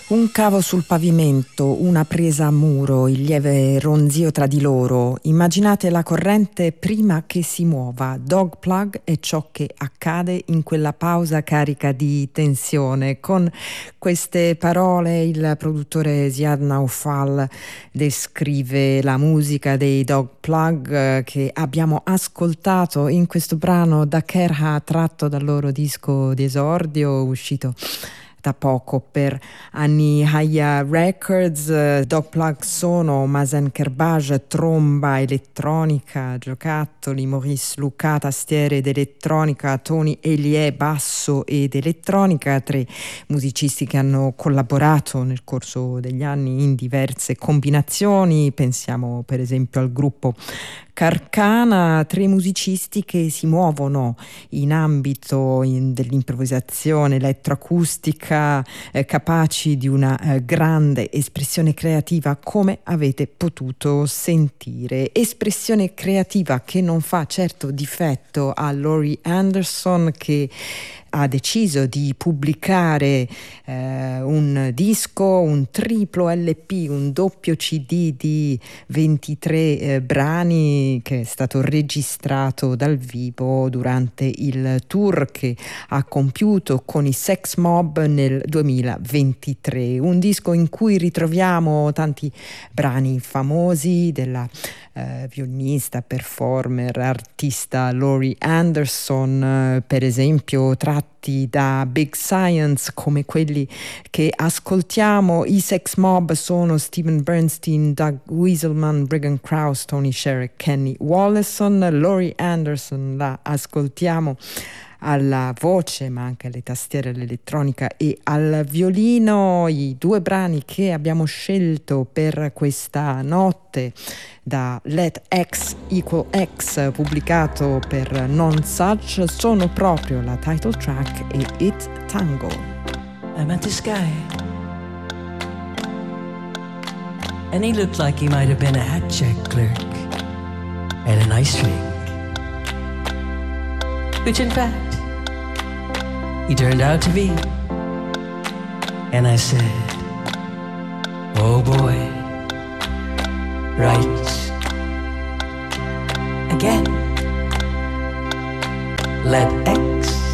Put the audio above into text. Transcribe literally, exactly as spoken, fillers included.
Un cavo sul pavimento, una presa a muro, il lieve ronzio tra di loro. Immaginate la corrente prima che si muova. Dog plug è ciò che accade in quella pausa carica di tensione. Con queste parole il produttore Ziad Naufal descrive la musica dei Dog plug eh, che abbiamo ascoltato in questo brano da Kerha, tratto dal loro disco di esordio uscito da poco per Ani Haya Records. Dog plug sono Mazen Kerbaj, tromba elettronica, giocattoli, Maurice Luca, tastiere ed elettronica, Tony Elie, basso ed elettronica, tre musicisti che hanno collaborato nel corso degli anni in diverse combinazioni. Pensiamo per esempio al gruppo Carcana, tre musicisti che si muovono in ambito in, dell'improvvisazione elettroacustica, eh, capaci di una eh, grande espressione creativa, come avete potuto sentire. Espressione creativa che non fa certo difetto a Laurie Anderson, che ha deciso di pubblicare eh, un disco, un triplo L P, un doppio C D di ventitré eh, brani che è stato registrato dal vivo durante il tour che ha compiuto con i Sex Mob nel duemilaventitré. Un disco in cui ritroviamo tanti brani famosi della eh, violinista, performer, artista Laurie Anderson, eh, per esempio tratti da Big Science come quelli che ascoltiamo. I Sex Mob sono Steven Bernstein, Doug Wieselman, Regan Krause, Tony Sherrick, Kenny Wollesen. Laurie Anderson la ascoltiamo alla voce, ma anche alle tastiere, all'elettronica e al violino. I due brani che abbiamo scelto per questa notte da Let X Equal X, pubblicato per Non Such, sono proprio la title track e It Tango. I met this guy and he looked like he might have been a hat check clerk at an ice rink, which in fact he turned out to be. And I said, oh boy, right again. Let X